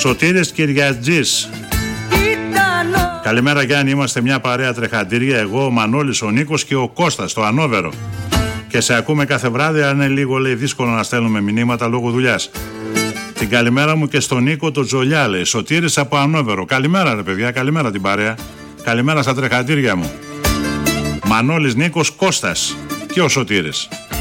Σωτήρης Κυριατζής. Καλημέρα Γιάννη, είμαστε μια παρέα τρεχαντήρια. Εγώ, ο Μανώλης, ο Νίκος και ο Κώστας στο Ανόβερο. Και σε ακούμε κάθε βράδυ, αν είναι λίγο λέει δύσκολο να στέλνουμε μηνύματα λόγω δουλειάς. Την καλημέρα μου και στον Νίκο το Τζολιά, λέει. Σωτήρης από Ανόβερο. Καλημέρα ρε παιδιά, καλημέρα την παρέα. Καλημέρα στα τρεχαντήρια μου. Μανώλης, Νίκος, Κώστας και ο Σωτήρης.